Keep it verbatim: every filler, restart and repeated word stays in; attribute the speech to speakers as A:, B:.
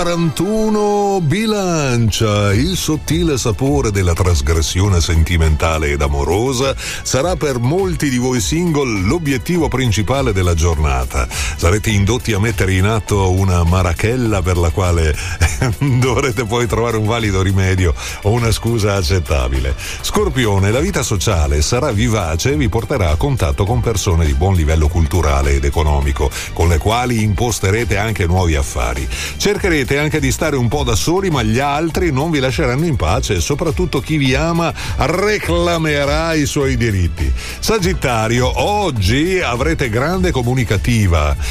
A: quarantuno bilancia. Il sottile sapore della trasgressione sentimentale ed amorosa sarà per molti di voi single l'obiettivo principale della giornata. Sarete indotti a mettere in atto una marachella per la quale dovrete poi trovare un valido rimedio o una scusa accettabile. Scorpione, la vita sociale sarà vivace e vi porterà a contatto con persone di buon livello culturale ed economico, con le quali imposterete anche nuovi affari. Cercherete anche di stare un po' da soli, ma gli altri non vi lasceranno in pace e soprattutto chi vi ama reclamerà i suoi diritti. Sagittario, oggi avrete grande comunicativa